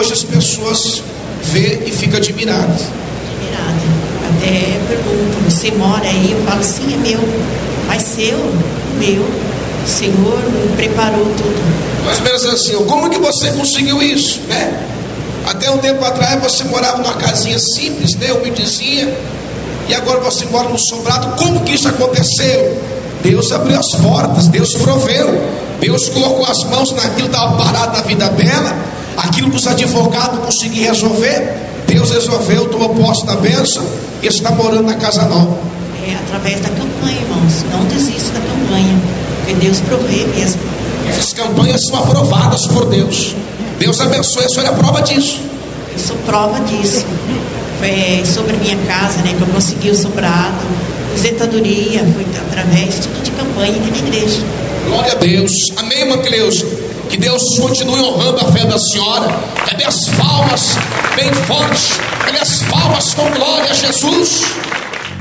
hoje as pessoas vê e ficam admiradas. Até perguntam, você mora aí? Eu falo, sim, é meu. Mas seu? Meu. O Senhor me preparou tudo. Mais ou menos assim, como que você conseguiu isso, né? Até um tempo atrás você morava numa casinha simples, né, humildezinha, e agora você mora no sobrado. Como que isso aconteceu? Deus abriu as portas, Deus proveu, Deus colocou as mãos naquilo que estava parado na vida dela, aquilo que os advogados não conseguiam resolver, Deus resolveu, tomou posse da bênção e está morando na casa nova. É através da campanha, irmãos. Não desista da campanha, porque Deus provê mesmo. Essas campanhas são aprovadas por Deus. Deus abençoe, a senhora é prova disso. Eu sou prova disso. Foi sobre a minha casa, né, que eu consegui o sobrado, aposentadoria, foi através tudo de campanha aqui na igreja. Glória a Deus. Amém, irmã Cleusa? Que Deus continue honrando a fé da senhora. Cadê as palmas bem fortes? Cadê as palmas com glória a Jesus?